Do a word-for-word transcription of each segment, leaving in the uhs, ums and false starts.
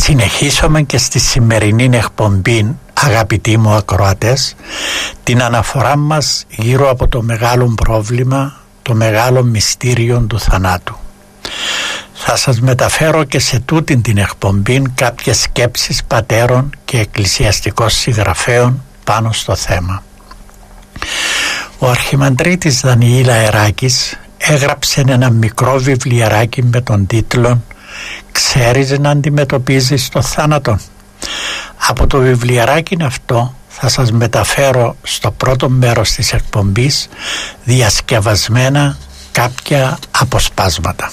συνεχίσουμε και στη σημερινή εκπομπή, αγαπητοί μου ακροατές, την αναφορά μας γύρω από το μεγάλο πρόβλημα, το μεγάλο μυστήριο του θανάτου. Θα σας μεταφέρω και σε τούτην την εκπομπή κάποιες σκέψεις πατέρων και εκκλησιαστικών συγγραφέων πάνω στο θέμα. Ο αρχιμανδρίτης Δανιήλ Αεράκης έγραψε ένα μικρό βιβλιαράκι με τον τίτλο «Ξέρεις να αντιμετωπίζεις το θάνατο?» Από το βιβλιαράκι αυτό θα σας μεταφέρω στο πρώτο μέρος της εκπομπής διασκευασμένα κάποια αποσπάσματα.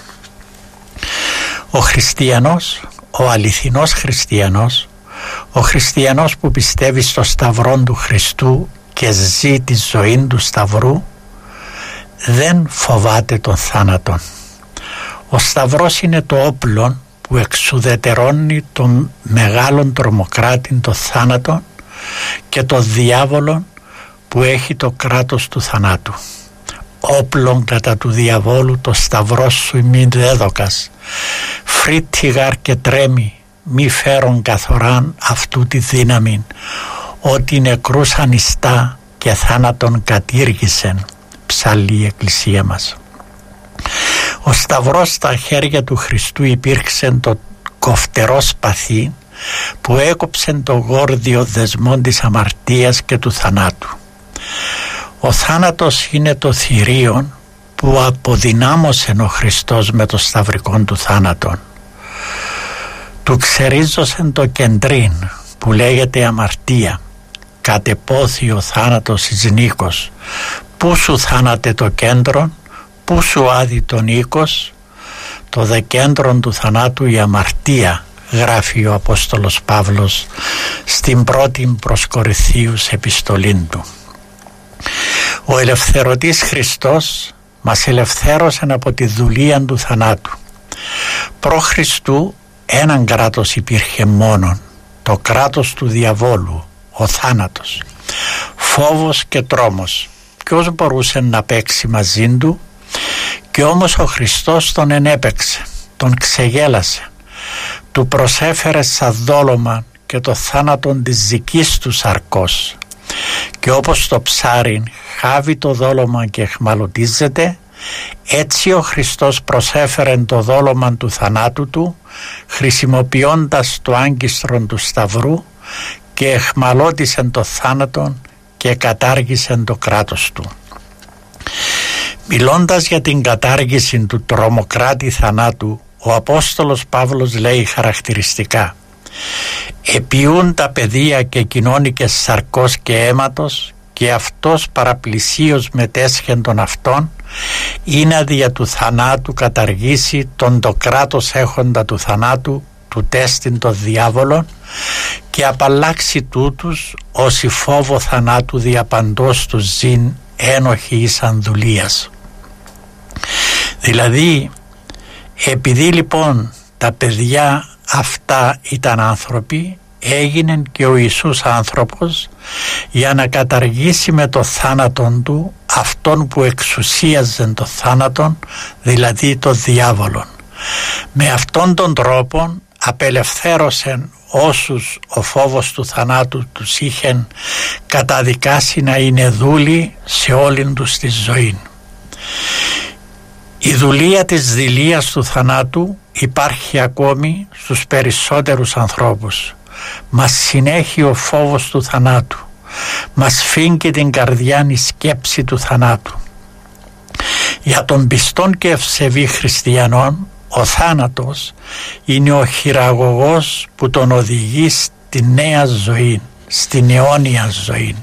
Ο χριστιανός, ο αληθινός χριστιανός, ο χριστιανός που πιστεύει στο σταυρό του Χριστού και ζει τη ζωή του σταυρού, δεν φοβάται τον θάνατο. Ο σταυρός είναι το όπλο που εξουδετερώνει τον μεγάλον τρομοκράτη, το θάνατο, και το διάβολο που έχει το κράτος του θανάτου. Όπλον κατά του διαβόλου το σταυρό σου ημί δέδοκας, φρύτιγαρ και τρέμει, μη φέρον καθοράν αυτού τη δύναμη, ότι νεκρούς ανιστά και θάνατον κατήργησεν. Ψαλεί η Εκκλησία μας. Ο σταυρός στα χέρια του Χριστού υπήρξε το κοφτερό σπαθί που έκοψε το γόρδιο δεσμό της αμαρτίας και του θανάτου. Ο θάνατος είναι το θηρίο που αποδυνάμωσε ο Χριστός με το σταυρικό του θάνατον. Του ξερίζωσεν το κεντρίν που λέγεται αμαρτία, κατεπόθη ο θάνατος εις νίκος. Πού σου θάνατε το κέντρο, πού σου άδει τον οίκος? Το δεκέντρον του θανάτου η αμαρτία, γράφει ο Απόστολος Παύλος στην πρώτη προς Κορινθίους επιστολή του. Ο ελευθερωτής Χριστός μας ελευθέρωσε από τη δουλεία του θανάτου. Προ Χριστού έναν κράτος υπήρχε μόνον, το κράτος του διαβόλου, ο θάνατος. Φόβος και τρόμος, ποιος μπορούσε να παίξει μαζί του? Και όμως ο Χριστός τον ενέπαιξε, τον ξεγέλασε, του προσέφερε σαν δόλωμα και το θάνατον της δικής του σαρκός. Και όπως το ψάρι χάβει το δόλωμα και εχμαλωτίζεται, έτσι ο Χριστός προσέφερε το δόλωμα του θανάτου του, χρησιμοποιώντας το άγκιστρο του σταυρού, και εχμαλώτισε το θάνατον και κατάργησε το κράτος του. Μιλώντας για την κατάργηση του τρομοκράτη θανάτου, ο Απόστολος Παύλος λέει χαρακτηριστικά: «Επιούν τα παιδεία και κοινώνικες σαρκός και αίματος, και αυτός παραπλησίως μετέσχεν των αυτών, είναι δια του θανάτου καταργήσει τον το κράτος έχοντα του θανάτου, του τέστην το διάβολον, και απαλλάξει τούτους όσοι φόβο θανάτου διαπαντός του ζήν ένοχοι εις ανδουλίας». Δηλαδή, επειδή λοιπόν τα παιδιά αυτά ήταν άνθρωποι, έγινε και ο Ιησούς άνθρωπος για να καταργήσει με το θάνατον του αυτόν που εξουσίαζε το θάνατον, δηλαδή το διάβολον. Με αυτόν τον τρόπο απελευθέρωσε όσους ο φόβος του θανάτου τους είχε καταδικάσει να είναι δούλοι σε όλη τους τη ζωή. Η δουλεία της δειλίας του θανάτου υπάρχει ακόμη στους περισσότερους ανθρώπους. Μας συνέχει ο φόβος του θανάτου, μας φύγει την καρδιά η σκέψη του θανάτου. Για τον πιστόν και ευσεβή χριστιανόν, ο θάνατος είναι ο χειραγωγός που τον οδηγεί στη νέα ζωή, στην αιώνια ζωή.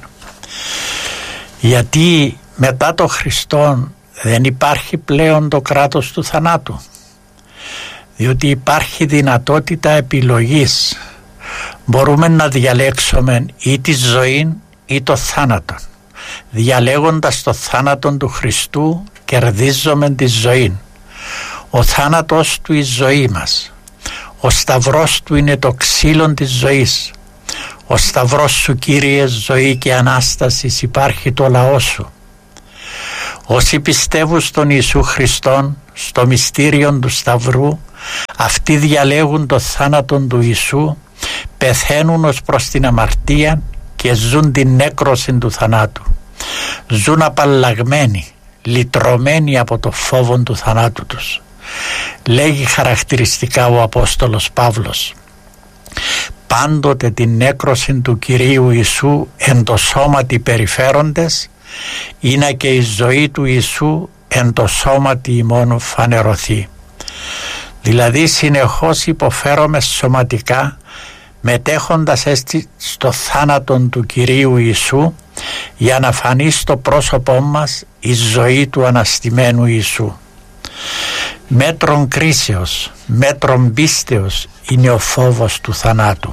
Γιατί μετά το Χριστόν δεν υπάρχει πλέον το κράτος του θανάτου, διότι υπάρχει δυνατότητα επιλογής. Μπορούμε να διαλέξουμε ή τη ζωή ή το θάνατο. Διαλέγοντας το θάνατο του Χριστού κερδίζουμε τη ζωή. Ο θάνατος του η ζωή μας. Ο σταυρός του είναι το ξύλο της ζωής. Ο σταυρός σου, Κύριε, ζωή και Ανάστασης, υπάρχει το λαό σου. Όσοι πιστεύουν στον Ιησού Χριστόν, στο μυστήριο του σταυρού, αυτοί διαλέγουν το θάνατο του Ιησού, πεθαίνουν ως προς την αμαρτία και ζουν την νέκρωση του θανάτου. Ζουν απαλλαγμένοι, λυτρωμένοι από το φόβο του θανάτου τους. Λέγει χαρακτηριστικά ο Απόστολος Παύλος: πάντοτε την νέκρωση του Κυρίου Ιησού εν το σώματι περιφέροντες, είναι και η ζωή του Ιησού εν το σώματι ημών φανερωθεί. Δηλαδή συνεχώς υποφέρομαι σωματικά, μετέχοντας έτσι στο θάνατο του Κυρίου Ιησού, για να φανεί στο πρόσωπό μας η ζωή του αναστημένου Ιησού. Μέτρον κρίσεως, μέτρον πίστεως είναι ο φόβος του θανάτου.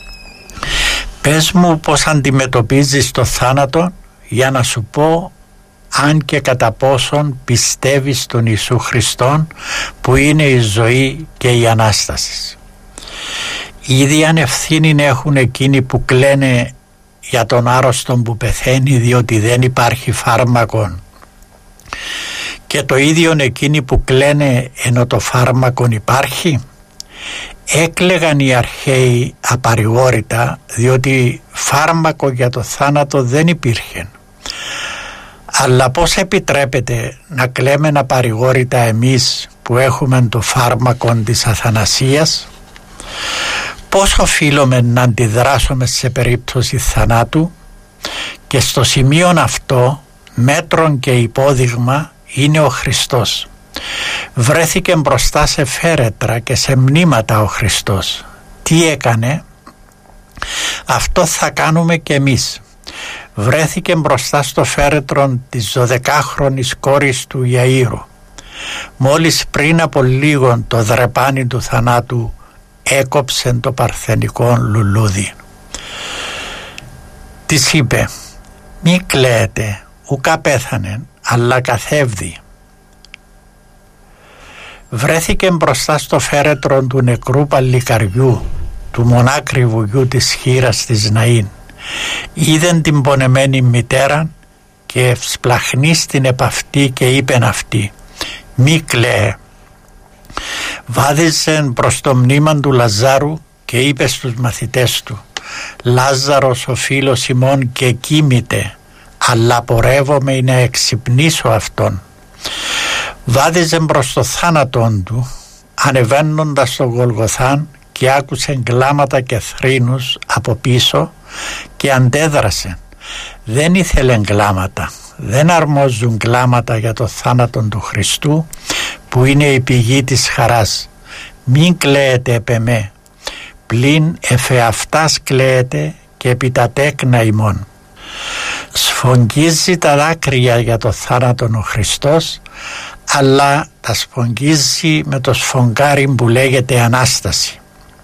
Πες μου πώς αντιμετωπίζεις το θάνατο, για να σου πω αν και κατά πόσον πιστεύεις στον Ιησού Χριστόν, που είναι η ζωή και η Ανάσταση. Ήδη ανευθύνη έχουν εκείνοι που κλαίνε για τον άρρωστο που πεθαίνει, διότι δεν υπάρχει φάρμακο, και το ίδιο εκείνοι που κλαίνε ενώ το φάρμακο υπάρχει. Έκλαιγαν οι αρχαίοι απαρηγόρητα, διότι φάρμακο για το θάνατο δεν υπήρχε. Αλλά πώς επιτρέπεται να κλαίμε απαρηγόρητα εμείς που έχουμε το φάρμακο της αθανασίας? Πώς οφείλουμε να αντιδράσουμε σε περίπτωση θανάτου? Και στο σημείο αυτό μέτρον και υπόδειγμα είναι ο Χριστός. Βρέθηκε μπροστά σε φέρετρα και σε μνήματα ο Χριστός. Τι έκανε? Αυτό θα κάνουμε και εμείς. Βρέθηκε μπροστά στο φέρετρο της δωδεκάχρονης κόρης του Ιαΐρου. Μόλις πριν από λίγο το δρεπάνι του θανάτου έκοψε το παρθενικό λουλούδι. Της είπε: μη κλαίτε, ουκά πέθανε, αλλά καθεύδει. Βρέθηκε μπροστά στο φέρετρο του νεκρού παλικαριού, του μονάκριβου γιου της χήρας της Ναΐν. Είδεν την πονεμένη μητέρα και ευσπλαχνεί στην επαυτή και είπεν αυτή: μη κλαίε. Βάδιζε προς το μνήμα του Λαζάρου και είπε στους μαθητές του: Λάζαρος ο φίλος ημών και κοίμηται, αλλά πορεύομαι να εξυπνήσω αυτόν. Βάδιζε προς το θάνατον του, ανεβαίνοντας στο Γολγοθάν, και άκουσε κλάματα και θρήνους από πίσω και αντέδρασε. Δεν ήθελε κλάματα, δεν αρμόζουν κλάματα για το θάνατον του Χριστού, που είναι η πηγή της χαράς. Μην κλαίετε επ' εμέ, πλην εφεαυτάς κλαίετε και επί τα τέκνα ημών. Σφογγίζει τα δάκρυα για το θάνατον ο Χριστός, αλλά τα σφογγίζει με το σφογγάρι που λέγεται Ανάσταση.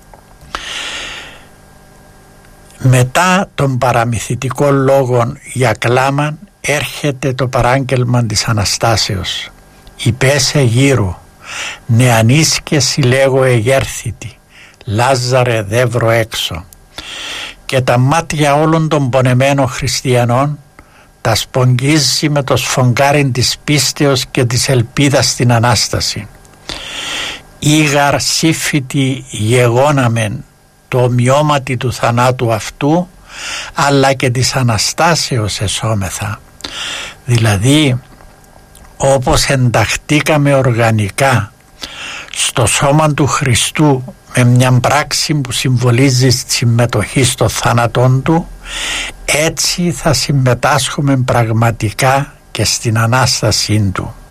Μετά των παραμυθιτικών λόγων για κλάμα έρχεται το παράγγελμα της Αναστάσεως. Υπέσε γύρου, νεανής και συλλέγω εγέρθητη, Λάζαρε δεύρο έξω. Και τα μάτια όλων των πονεμένων χριστιανών τα σπογγίζει με το σφογγάρι της πίστεως και της ελπίδας στην Ανάσταση. Ήγαρ σύφητη γεγόναμεν το ομοιώματι του θανάτου αυτού, αλλά και της Αναστάσεως εσώμεθα. Δηλαδή, όπως ενταχτήκαμε οργανικά στο σώμα του Χριστού με μια πράξη που συμβολίζει τη συμμετοχή στο θάνατον του, έτσι θα συμμετάσχουμε πραγματικά και στην Ανάστασή του.